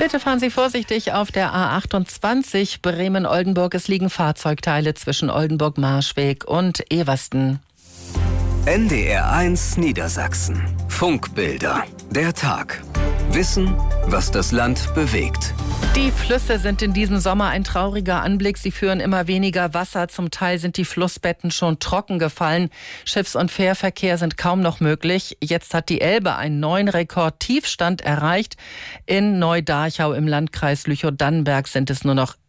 Bitte fahren Sie vorsichtig auf der A28 Bremen-Oldenburg. Es liegen Fahrzeugteile zwischen Oldenburg-Marschweg und Eversten. NDR1 Niedersachsen. Funkbilder. Der Tag. Wissen, was das Land bewegt. Die Flüsse sind in diesem Sommer ein trauriger Anblick. Sie führen immer weniger Wasser. Zum Teil sind die Flussbetten schon trocken gefallen. Schiffs- und Fährverkehr sind kaum noch möglich. Jetzt hat die Elbe einen neuen Rekordtiefstand erreicht. In Neudarchau im Landkreis Lüchow-Dannenberg sind es nur noch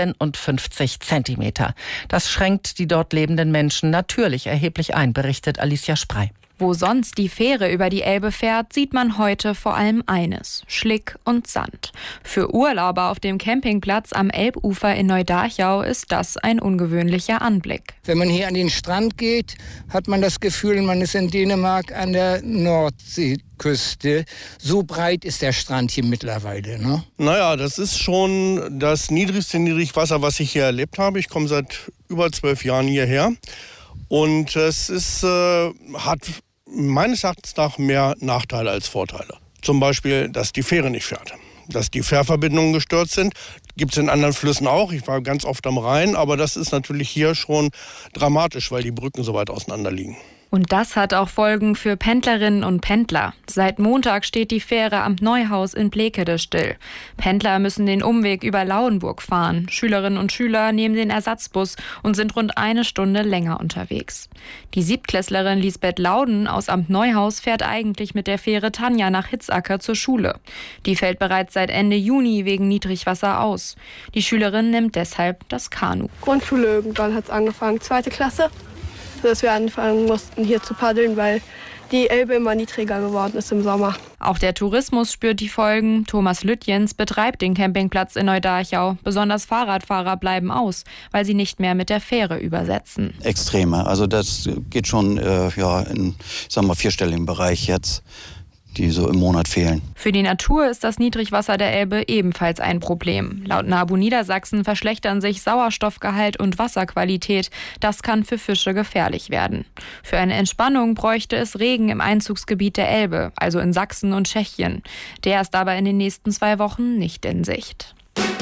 57 Zentimeter. Das schränkt die dort lebenden Menschen natürlich erheblich ein, berichtet Alicia Sprey. Wo sonst die Fähre über die Elbe fährt, sieht man heute vor allem eines: Schlick und Sand. Für Urlauber auf dem Campingplatz am Elbufer in Neudarchau ist das ein ungewöhnlicher Anblick. Wenn man hier an den Strand geht, hat man das Gefühl, man ist in Dänemark an der Nordseeküste. So breit ist der Strand hier mittlerweile, ne? Naja, das ist schon das niedrigste Niedrigwasser, was ich hier erlebt habe. Ich komme seit über 12 Jahren hierher. Und es hat meines Erachtens nach mehr Nachteile als Vorteile. Zum Beispiel, dass die Fähre nicht fährt, dass die Fährverbindungen gestört sind. Gibt es in anderen Flüssen auch. Ich war ganz oft am Rhein, aber das ist natürlich hier schon dramatisch, weil die Brücken so weit auseinander liegen. Und das hat auch Folgen für Pendlerinnen und Pendler. Seit Montag steht die Fähre am Neuhaus in Blekede still. Pendler müssen den Umweg über Lauenburg fahren. Schülerinnen und Schüler nehmen den Ersatzbus und sind rund eine Stunde länger unterwegs. Die Siebtklässlerin Lisbeth Lauden aus Amt Neuhaus fährt eigentlich mit der Fähre Tanja nach Hitzacker zur Schule. Die fällt bereits seit Ende Juni wegen Niedrigwasser aus. Die Schülerin nimmt deshalb das Kanu. Grundschule, irgendwann hat es angefangen, 2. Klasse. Dass wir anfangen mussten, hier zu paddeln, weil die Elbe immer niedriger geworden ist im Sommer. Auch der Tourismus spürt die Folgen. Thomas Lütjens betreibt den Campingplatz in Neudarchau. Besonders Fahrradfahrer bleiben aus, weil sie nicht mehr mit der Fähre übersetzen. Extreme. Also das geht schon in, vierstelligen Bereich jetzt, die so im Monat fehlen. Für die Natur ist das Niedrigwasser der Elbe ebenfalls ein Problem. Laut NABU Niedersachsen verschlechtern sich Sauerstoffgehalt und Wasserqualität. Das kann für Fische gefährlich werden. Für eine Entspannung bräuchte es Regen im Einzugsgebiet der Elbe, also in Sachsen und Tschechien. Der ist aber in den nächsten 2 Wochen nicht in Sicht.